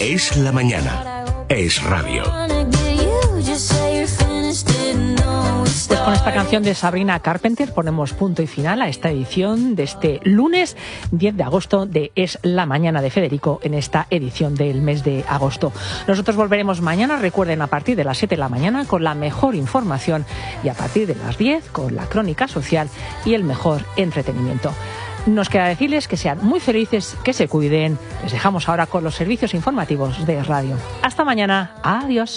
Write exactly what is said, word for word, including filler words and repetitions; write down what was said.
Es la mañana. Es radio. Pues con esta canción de Sabrina Carpenter ponemos punto y final a esta edición de este lunes diez de agosto de Es la Mañana de Federico, en esta edición del mes de agosto. Nosotros volveremos mañana, recuerden, a partir de las siete de la mañana con la mejor información y a partir de las diez con la crónica social y el mejor entretenimiento. Nos queda decirles que sean muy felices, que se cuiden. Les dejamos ahora con los servicios informativos de radio. Hasta mañana. Adiós.